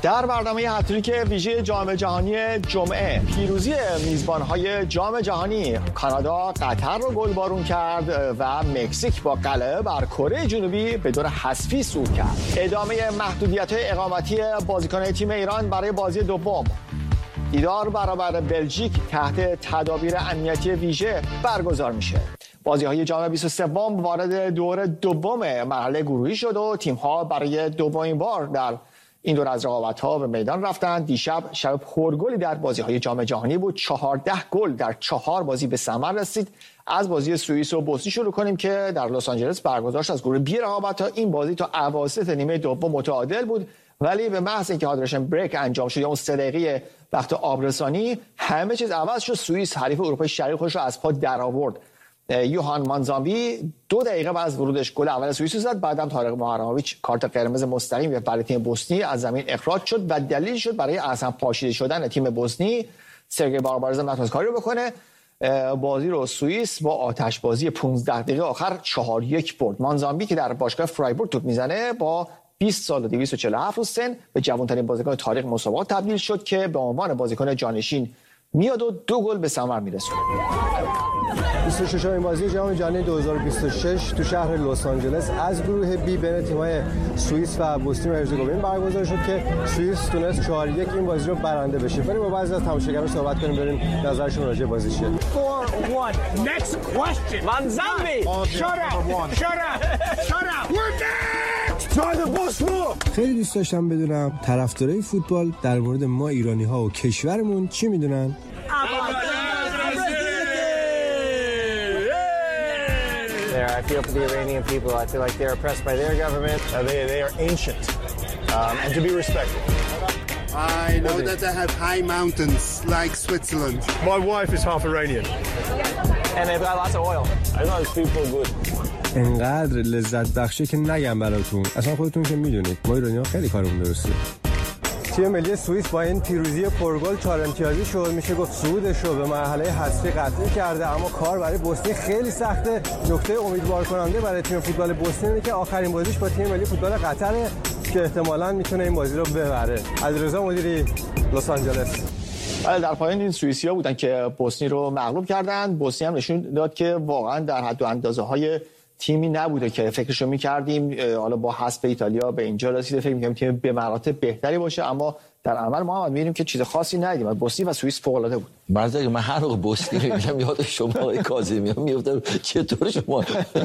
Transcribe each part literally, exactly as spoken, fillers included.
در برنامه هتریک ویژه جام جهانی جمعه پیروزی میزبان‌های جام جهانی کانادا قطر رو گلبارون کرد و مکزیک با غلبه بر کره جنوبی به دور حذفی صعود کرد. ادامه محدودیت‌های اقامتی بازیکنان تیم ایران برای بازی دوم. دیدار برابر بلژیک تحت تدابیر امنیتی ویژه برگزار میشه. بازی‌های جام بیست و سه وارد دور دوم مرحله گروهی شد و تیم‌ها برای دومین بار در این دور از رقابت‌ها به میدان رفتند. دیشب شب پرگلی در بازی‌های جام جهانی بود. چهارده گل در چهار بازی به ثمر رسید. از بازی سوئیس و بوسنی شروع کنیم که در لس آنجلس برگزار شد. از گروه بی رقابت‌ها این بازی تا اواسط نیمه دوم متعادل بود، ولی به محض اینکه هایدریشن بریک انجام شد یا اون سه دقیقه وقت آبرسانی همه چیز عوض شد. سوئیس حریف اروپای شرقی خودش رو از پا درآورد. یوهان مانزامبی دو دقیقه بعد از ورودش گل اول سوئیس زد. بعدم طارق محرموویچ کارت قرمز مستقیم برای تیم بوسنی از زمین اخراج شد و دلیل شد برای اصلا پاشیده شدن تیم بوسنی سرگئی باربارزا نتونست کاری رو بکنه. بازی رو سوئیس با آتش بازی پانزده دقیقه آخر چهار یک برد. مانزامبی که در باشگاه فرایبورگ توپ میزنه با بیست سال و دویست و چهل و هفت روز سن به جوان‌ترین بازیکن تاریخ مسابقات تبدیل شد که به عنوان بازیکن جانشین میاد و دو گل به ثمر میرسونه. بیست و ششمین بازی جام جهانی دو هزار و بیست و شش تو شهر لس آنجلس از گروه بی بین تیم‌های سوئیس و بوسنی و هرزگوین برگزار شد که سوئیس تونست چهار یک این بازی رو برنده بشه. بریم با بعضی از تماشاگران صحبت کنیم ببینیم نظرشون راجع به بازی چیه. four one Next question. Manzambi. Shut up. Shut up. Shut up. We're next. Try the ball. خیلی دوست داشتم بدونم طرفدارای فوتبال در مورد ما ایرانی‌ها و کشورمون چی میدونن؟ I feel for the Iranian people. I feel like they're oppressed by their government. Uh, they, they are ancient um, and to be respected. I know that they have high mountains like Switzerland. My wife is half Iranian. And they've got lots of oil. I know these people are good. انقدر لذت بخشه که نگم براتون. اصلا خودتون که میدونید ما ایرانی‌ها خیلی کارمون درسته. تیم ملی سوئیس با این پیروزی پرگل چهار امتیازی شد. میشه گفت صعودش رو به مرحله حذفی قطعی کرده، اما کار برای بوسنی خیلی سخته. نکته امیدوار کننده برای تیم فوتبال بوسنی اینه که آخرین بازیش با تیم ملی فوتبال قطر که احتمالاً میتونه این بازی رو ببره. علیرضا مدیری، لس آنجلس. بله، در پایان این سوئیسی‌ها بودن که بوسنی رو مغلوب کردن. بوسنی هم نشون داد که واقعاً در حد و اندازه‌های تیمی نبوده که فکرشو می‌کردیم حالا با حذف ایتالیا به اینجا رسیده، فکر می‌کنیم تیم به مراتب بهتری باشه، اما در عمل ما هم می‌بینیم که چیز خاصی ندیدیم. بوسنی و سوئیس فوق‌العاده بود. مرزا من هر موقع بوسنی رو میگم یاد شما آقای کاظمی میافتم. چطور شما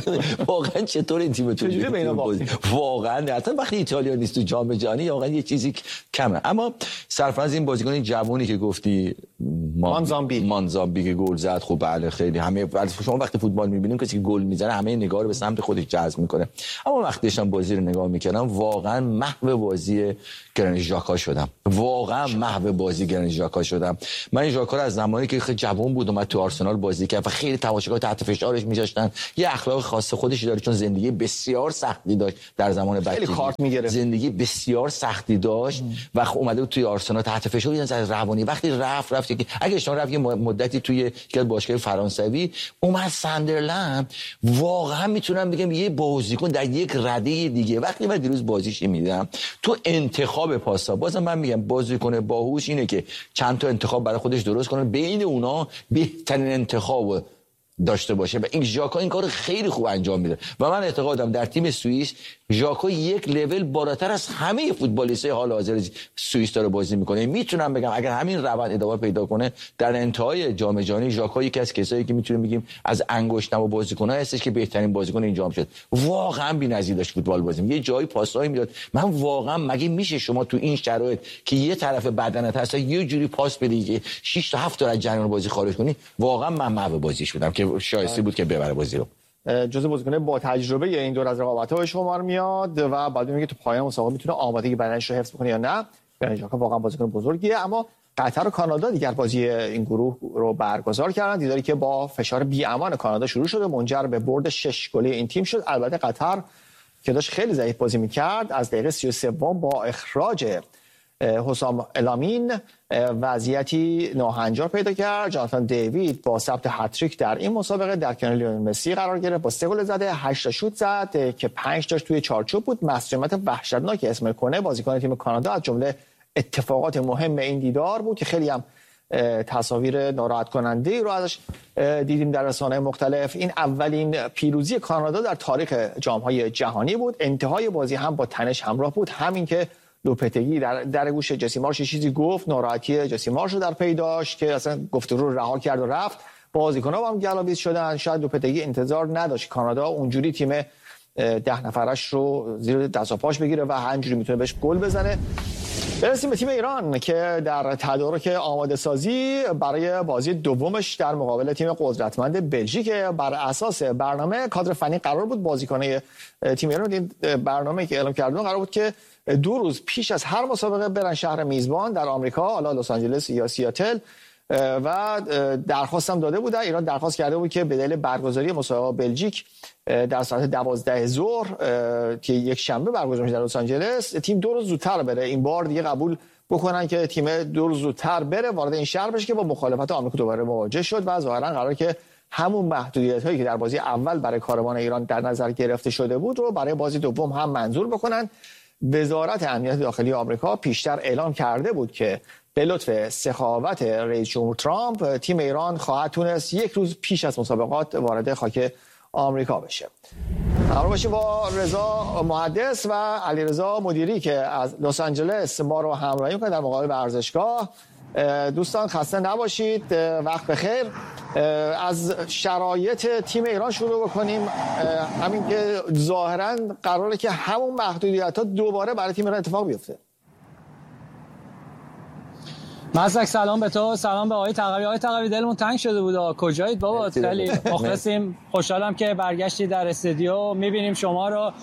واقعا چطور این تیمتون چجوری به اینا باختید؟ واقعا حتی وقتی ایتالیا نیست تو جام جهانی واقعا یه چیزی کمه. اما سرفراز این بازیکن جوونی که گفتی مانزامبی مانزامبی که گل زد، خب بله خیلی همه شما وقتی فوتبال می‌بینیم کسی که گل میزنه همه نگاه رو به سمت خودش جذب میکنه. اما وقتی داشتم بازی رو نگاه میکردم واقعا محو بازی گرانیت ژاکا شدم. واقعا محو بازی گرانیت ژاکا شدم. من این ژاکا رو از زمانی که خیلی جوان بود اومد تو آرسنال بازی کرد و خیلی تماشاگر تحت فشارش می‌ذاشتن. یه اخلاق خاص خودش داره چون زندگی بسیار سختی داشت در زمان بچگی. خیلی کارت می‌گرفت. زندگی بسیار سختی داشت و اومده بود توی آرسنال تحت فشار از روانی. وقتی رفت رفت که اگه اشتباه رفت یه مدتی توی یک باشگاه فرانسوی اومد ساندرلند، واقعا میتونم بگم یه بازیکن در یک رده دیگه. وقتی من دیروز بازیش می‌دیدم تو انتخاب پاسا، بازم من میگم بازیکن باهوش اینه که چند تا انتخاب برای خودش درست کنه، بین اونا بهترین انتخاب داشته باشه و این ژاکا این کار خیلی خوب انجام میده و من اعتقادم در تیم سوئیس ژاکا یک لول بالاتر از همه فوتبالیستای حال حاضر سوئیس داره بازی میکنه. میتونم بگم اگر همین روند ادامه پیدا کنه در انتهای جام جهانی ژاکا یکی از کسایی که میتونیم بگیم از انگشت‌نما بازیکن‌ها هستش که بهترین بازیکن این جام شد. واقعا بی‌نظیر داشت فوتبال بازی. یه جایی پاسایی میداد. من واقعا مگه میشه شما تو این شرایط که یه طرف بدنت هست یه جوری پاس بدی که شش تا هفت تا از جریان بازی خارج کنی؟ واقعا من محو بازیش بودم که شایسته بود که ببره بازی رو. جزو بازیکن با تجربه این دور از رقابت‌ها به شمار میاد و بعد میگه تو پایان مسابقه میتونه آمادگی بدنش رو حفظ بکنه یا نه. گرانیت ژاکا واقعا بازیکن بزرگیه. اما قطر و کانادا دیگر بازی این گروه رو برگزار کردن. دیداری که با فشار بی‌امان کانادا شروع شده منجر به برد شش گلی این تیم شد. البته قطر که داشت خیلی ضعیف بازی می‌کرد از دقیقه سی و سه با اخراج حسام الامین وضعیتی ناهنجار پیدا کرد. جاناتان دیوید با ثبت هتریک در این مسابقه در کنار لیونل مسی قرار گرفت. با سه گل زده، هشت تا شوت زد که پنج تاش توی چارچوب بود. مسئولیت وحشتناکی اسمل کنه بازیکن تیم کانادا از جمله اتفاقات مهم این دیدار بود که خیلی هم تصاویر ناراحت کننده رو ازش دیدیم در رسانه‌های مختلف. این اولین پیروزی کانادا در تاریخ جام‌های جهانی بود. انتهای بازی هم با تنش همراه بود، همین که لوپتگی در در گوش جسی مارش چیزی گفت، ناراحتی جسی مارش رو در پی داشت که اصلا گفتگو رو رها کرد و رفت. بازیکن‌ها هم گلاویز شدن. شاید لوپتگی انتظار نداشت کانادا اونجوری تیم ده نفرش رو زیر دست و پاش بگیره و همینجوری میتونه بهش گل بزنه. برسیم به تیم ایران که در تدارک آماده سازی برای بازی دومش در مقابل تیم قدرتمند بلژیک بر اساس برنامه کادر فنی قرار بود بازیکنان تیم ایران این برنامه که اعلام کردن قرار بود که دو روز پیش از هر مسابقه برن شهر میزبان در آمریکا، حالا لس آنجلس یا سیاتل، و درخواست هم داده بودن. ایران درخواست کرده بود که به دلیل برگزاری مسابقه بلژیک در ساعت دوازده ظهر که یک شنبه برگزار میشه در لس آنجلس، تیم دو روز زودتر بره. این بار دیگه قبول بکنن که تیم دو روز زودتر بره وارد این شهر بشه که با مخالفت آمریکا دوباره مواجه شد و ظاهرا قراره که همون محدودیت‌هایی که در بازی اول برای کاروان ایران در نظر گرفته شده بود رو برای بازی دوم هم منظور بکنن. وزارت امنیت داخلی آمریکا پیشتر اعلام کرده بود که به لطف سخاوت رئیس جمهور ترامپ تیم ایران خواهد تونست یک روز پیش از مسابقات وارد خاک آمریکا بشه. همراه باشیم با رضا محدث و علیرضا مدیری که از لس آنجلس ما رو همراهی می‌کنن در مقابل ورزشگاه. دوستان خسته نباشید، وقت بخیر. از شرایط تیم ایران شروع بکنیم. همین که ظاهراً قراره که همون محدودیت‌ها دوباره برای تیم ایران اتفاق بیفته. مزدک سلام به تو، سلام به آقای تقوی. آقای تقوی دلمون تنگ شده بود. کجایید بابا؟ خیلی مخلصیم، خوشحالم که برگشتی در استودیو. میبینیم شما رو.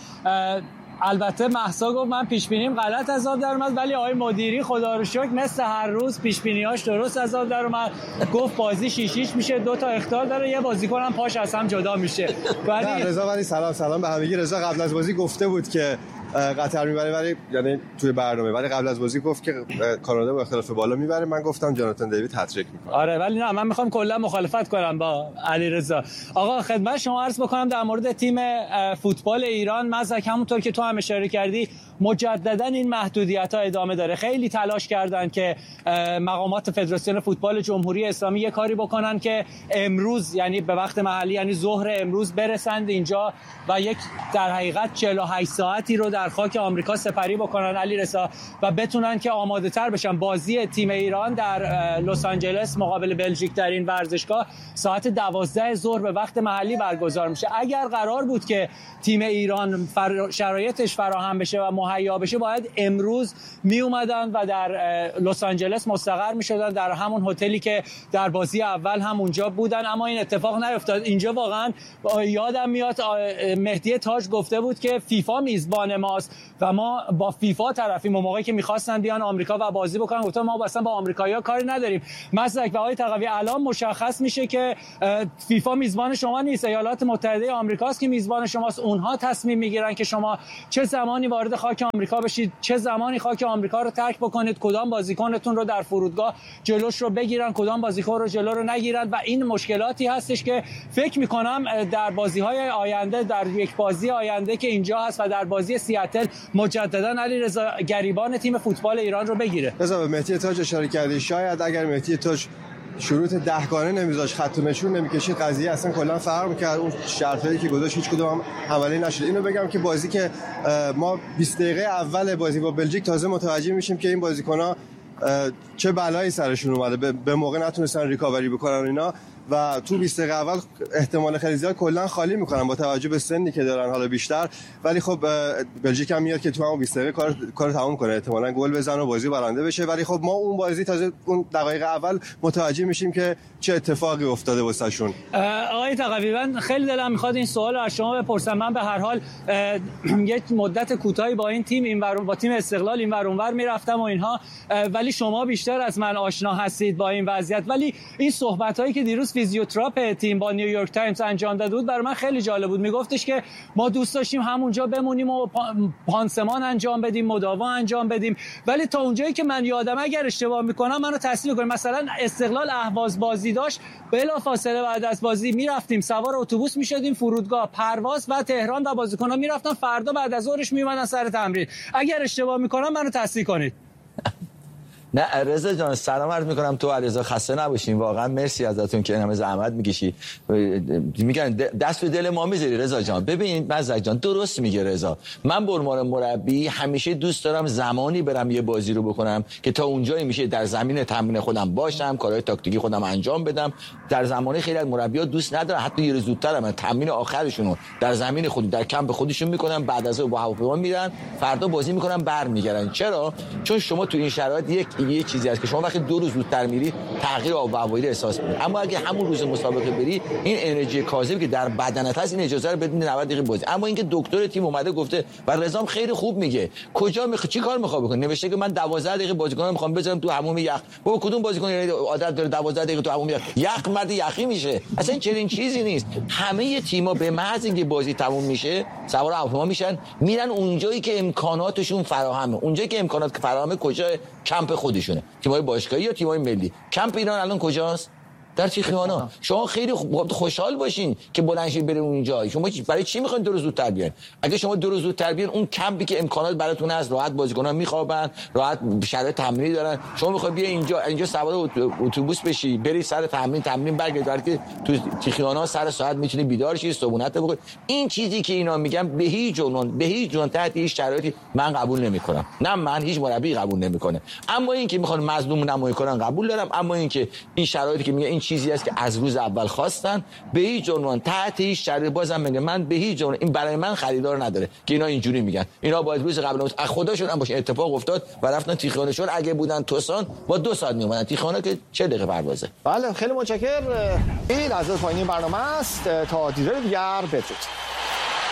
البته مهسا گفت من پیش بینیم غلط از آب در اومد، ولی آقای مدیری خدا رو شکر مثل هر روز پیش بینیاش درست از آب در اومد. گفت بازی شیشیش میشه، دو تا اخطار داره، یه بازیکن هم پاش از هم جدا میشه. ولی رضا ولی سلام سلام به همگی. رضا قبل از بازی گفته بود که قطر میبره، ولی یعنی توی برنامه، ولی قبل از بازی گفت که کانادا با اختلاف بالا میبره. من گفتم جاناتان دیوید هتریک میکنه. آره ولی نه، من میخوام کلا مخالفت کنم با علیرضا. آقا خدمت شما عرض بکنم در مورد تیم فوتبال ایران. مزدک همونطور که تو هم اشاره کردی مجددا این محدودیت‌ها ادامه داره. خیلی تلاش کردن که مقامات فدراسیون فوتبال جمهوری اسلامی یه کاری بکنن که امروز، یعنی به وقت محلی، یعنی ظهر امروز برسند اینجا و یک در حقیقت چهل و هشت ساعتی رو در خاک آمریکا سپری بکنن علیرضا و بتونن که آماده تر بشن. بازی تیم ایران در لس آنجلس مقابل بلژیک در این ورزشگاه ساعت دوازده ظهر به وقت محلی برگزار میشه. اگر قرار بود که تیم ایران فر... شرایطش فراهم بشه و مهیا بشه، باید امروز می اومدن و در لس آنجلس مستقر می شدن در همون هتلی که در بازی اول هم اونجا بودن، اما این اتفاق نیفتاد. اینجا واقعا یادم میاد مهدی تاج گفته بود که فیفا میزبان ماست و ما با فیفا طرفیم. اون موقعی که می‌خواستن بیان آمریکا و بازی بکنن گفتم ما اصلا با آمریکایی‌ها کاری نداریم. مزدک و آقای تقوی الان مشخص میشه که فیفا میزبان شما نیست، ایالات متحده آمریکاست که میزبان شماست. اونها تصمیم میگیرن که شما چه زمانی وارد خاک آمریکا بشید، چه زمانی خاک آمریکا رو ترک بکنید، کدام بازیکنتون رو در فرودگاه جلوش رو بگیرن، کدام بازیکن رو جلو رو نگیرن. و این مشکلاتی هستش که فکر می‌کنم در بازی‌های آینده، در یک بازی آینده که اینجا هست و در بازی سیاتل مجددا علیرضا گریبان تیم فوتبال ایران رو بگیره. رضا به مهدی تاج اشاره کردی، شاید اگر مهدی تاج شروط دهگانه نمیذاش، خط و نشون نمیکشید، قضیه اصلا کلا فرق می‌کرد. اون شرطی که گذاشت هیچ کدوم هم عملی نشد. اینو بگم که بازی که ما بیست دقیقه اول بازی با بلژیک تازه متوجه میشیم که این بازیکن‌ها چه بلایی سرشون اومده، به موقع نتونستن ریکاوری بکنن اینا و تو بیست دقیقه اول احتمال خیلی زیاد کلا خالی میکنن با توجه به سنی که دارن حالا بیشتر. ولی خب بلژیک هم میاد که تو همون بیست دقیقه کار کارو تموم کنه، احتمالاً گل بزنه و بازی برنده بشه. ولی خب ما اون بازی تازه اون دقایق اول متوجه میشیم که چه اتفاقی افتاده واسه شون. آقای تقوی من خیلی دلم میخواد این سوال رو از شما بپرسم. من به هر حال یک مدت کوتاهی با این تیم این ور با تیم استقلال این ور اون ور میرفتم و اینها، ولی شما بیشتر از من آشنا هستید با این وضعیت. ولی این صحبتایی که دیروز فیزیوتراپ تیم با نیویورک تایمز انجام داده بود برای من خیلی جالب بود. میگفتش که ما دوست داشتیم همونجا بمونیم و پانسمان انجام بدیم، مداوا انجام بدیم، ولی تا اونجایی که من یادم، اگر اشتباه میکنم منو تصحیح کنید، مثلا استقلال اهواز بازی داشت، بلافاصله بعد از بازی میرفتیم سوار اتوبوس میشدیم فرودگاه پرواز و تهران و بازیکن‌ها میرفتن فردا بعد از ظهرش میومدن سر تمرین. اگر اشتباه میکنم منو تصحیح کنید. نه رضا جان سلام عرض میکنم تو علیرضا خسته نباشین واقعا مرسی ازتون که این همه زحمت میکشی میگن دست به دل ما میذاری رضا جان. ببین مزک جان درست میگه رضا. من به عنوان مربی همیشه دوست دارم زمانی برم یه بازی رو بکنم که تا اونجایی میشه در زمین تمرین خودم باشم، کارهای تاکتیکی خودم انجام بدم. در زمانه خیلی از مربی‌ها دوست ندارن حتی یه روز زودتر هم تمرین آخرشون رو در زمین خود در کمپ خودشون میکنن، بعد از اون با هواپیما میرن فردا بازی میکنن برمیگردن. چرا؟ چون شما تو این شرایط یک یه چیزی هست که شما وقتی دو روز زودتر میری تغییر آب و هوایی رو احساس می‌کنی، اما اگه همون روز مسابقه بری این انرژی کاذبی که در بدنت هست این اجازه رو بدین نود دقیقه بازی. اما اینکه دکتر تیم اومده گفته و رضام خیلی خوب میگه کجا میخ... چی کار میخواد بکنه، نوشته که من دوازده دقیقه بازیکنام میخوام بذارم تو حموم یخ. بابا کدوم بازیکن عادت داره دوازده دقیقه تو حموم یخ یخ مرد یخی میشه؟ اصلا چنین چیزی نیست. همه تیم‌ها به محض اینکه بازی تموم میشه سوار هواپیما میشن میرن اونجایی که امکاناتشون فراهمه. اونجایی که امکانات فراهمه کجا؟ کمپ خودشونه. تیم‌های باشگاهی یا تیم‌های ملی. کمپ ایران الان کجاست؟ در تیخیانا. شما خیلی خوشحال باشین که بلند شین برین اونجا. شما برای چی میخواین دو روز زودتر بیاین؟ اگه شما دو روز زودتر بیاین اون کمپی که امکانات براتون هست، راحت بازیکن‌ها میخوابن، راحت شرایط تمرینی دارن، شما میخواید بیا اینجا اینجا سوار اتوبوس بشی بری سر تمرین تمرین برگردی که تو تیخیانا سر ساعت میتونی بیدار شی صبحونت بخوری. این چیزی که اینا میگن به هیچ عنوان به هیچ عنوان تحت هیچ شرایطی من قبول نمیکنم. نه من هیچ مربی قبول نمیکنه. اما این که میخوان مظلوم نمایی کنن قبول دارم. اما این که این شرایطی که میگه این چیزی است که از روز اول خواستن به هیچ عنوان تحت هیچ شرایطی بازم میگه من به هیچ عنوان این برای من خریدار نداره که اینا اینجوری میگن. اینا باید روز قبل از خودشون هم باشه اتفاق افتاد و رفتن تیخانه شون. اگه بودن توسان با دو ساعت میومدن تیخانه که چه دقیقه پروازه. بله خیلی متشکرم. این از پایین برنامه است تا دیدار دیگر بدرود.